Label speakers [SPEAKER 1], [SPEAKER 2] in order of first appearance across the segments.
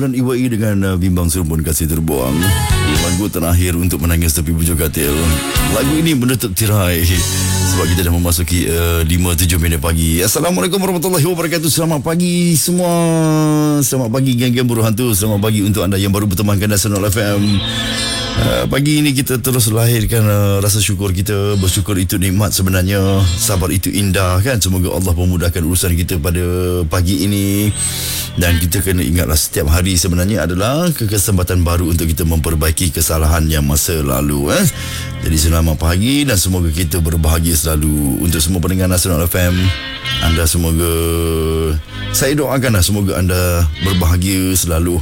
[SPEAKER 1] Bulan Iwai dengan Bimbang Serumpun Kasih Terbuang. Lagu terakhir untuk menangis tepi bujur katil. Lagu ini menutup tirai sebab kita dah memasuki 5-7 minit pagi. Assalamualaikum warahmatullahi wabarakatuh. Selamat pagi semua. Selamat pagi geng-geng buruh hantu. Selamat pagi untuk anda yang baru bertemankan Nasional FM. Pagi ini kita terus lahirkan rasa syukur kita. Bersyukur itu nikmat sebenarnya. Sabar itu indah kan. Semoga Allah memudahkan urusan kita pada pagi ini. Dan kita kena ingatlah setiap hari sebenarnya adalah kesempatan baru untuk kita memperbaiki kesalahan yang masa lalu. Jadi selamat pagi dan semoga kita berbahagia selalu. Untuk semua pendengar Nasional FM, anda semoga, saya doakanlah semoga anda berbahagia selalu.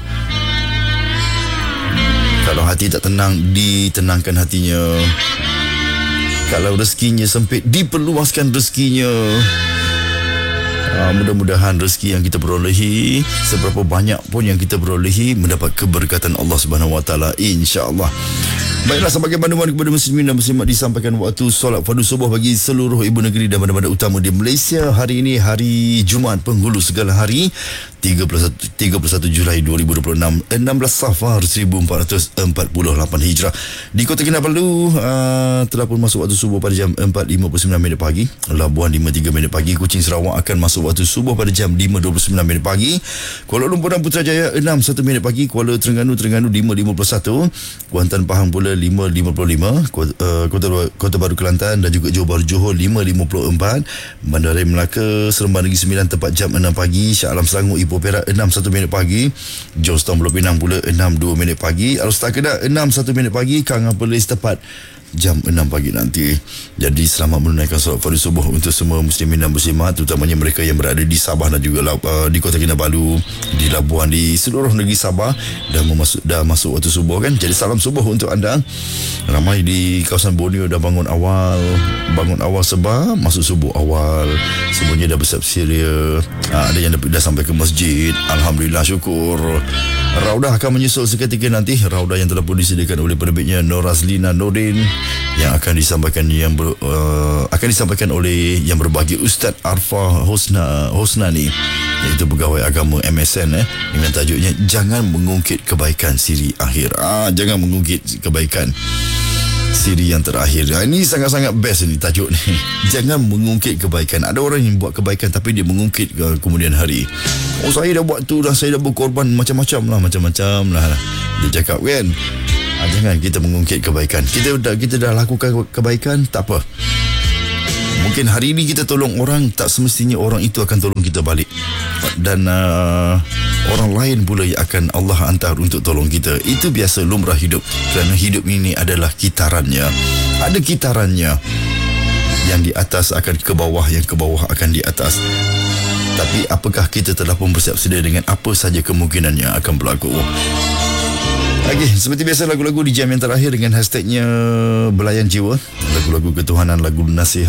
[SPEAKER 1] Kalau hati tak tenang, ditenangkan hatinya. Kalau rezekinya sempit, diperluaskan rezekinya. Mudah-mudahan rezeki yang kita perolehi, seberapa banyak pun yang kita perolehi, mendapat keberkatan Allah Subhanahu Wa Taala, insya-Allah. Baiklah, sebagai panduan kepada muslimin dan muslimat, disampaikan waktu solat fardu subuh bagi seluruh ibu negeri dan bandar-bandar utama di Malaysia. Hari ini hari Jumaat penghulu segala hari, 31 Julai 2026, 16 Safar 1448 Hijrah. Di Kota Kinabalu telah pun masuk waktu subuh pada jam 4.59 minit pagi. Labuan 5.3 minit pagi. Kuching Sarawak akan masuk waktu subuh pada jam 5.29 minit pagi. Kuala Lumpur dan Putrajaya 6.1 minit pagi. Kuala Terengganu 5.51. Kuantan Pahang pula 5.55. Kota Baru Kelantan dan juga Johor Bahru Johor 5.54. Bandaraya Melaka Seremban Negeri Sembilan tepat jam 6 pagi. Shah Alam Selangor Ipoh Perak 6.1 minit pagi. Johnstown Pulau Pinang pula 6.2 minit pagi. Alor-Star Kedah 6.1 minit pagi. Kang Perlis tepat jam 6 pagi nanti. Jadi selamat menunaikan solat fardu subuh untuk semua muslimin dan muslimat, terutamanya mereka yang berada di Sabah dan juga di Kota Kinabalu, di Labuan, di seluruh negeri Sabah. Dah masuk waktu subuh kan. Jadi salam subuh untuk anda. Ramai di kawasan Borneo dah bangun awal sebab masuk subuh awal. Semuanya dah bersiap sedia. Ada yang dah sampai ke masjid. Alhamdulillah, syukur. Raudah akan menyusul seketika nanti. Raudah yang telah pun disediakan oleh penerbitnya Nur Razlina Nordin, yang akan disampaikan oleh yang berbahagia Ustaz Arfa Hosnani, iaitu pegawai agama MSN, dengan tajuknya Jangan Mengungkit Kebaikan Siri Akhir. Jangan mengungkit kebaikan siri yang terakhir. Ini sangat-sangat best ni tajuk ni. Jangan mengungkit kebaikan. Ada orang yang buat kebaikan tapi dia mengungkit kemudian hari. Saya dah buat tu dah, saya dah berkorban macam-macam lah. Dia cakap kan, jangan kita mengungkit kebaikan. Kita dah lakukan kebaikan, tak apa. Mungkin hari ini kita tolong orang, tak semestinya orang itu akan tolong kita balik. Dan orang lain pula yang akan Allah hantar untuk tolong kita. Itu biasa, lumrah hidup. Kerana hidup ini adalah kitarannya. Ada kitarannya. Yang di atas akan ke bawah, yang ke bawah akan di atas. Tapi apakah kita telah pun bersiap sedia dengan apa saja kemungkinan yang akan berlaku? Okey, seperti biasa lagu-lagu di jam yang terakhir dengan hashtagnya Belayan Jiwa. Lagu-lagu ketuhanan, lagu nasihat.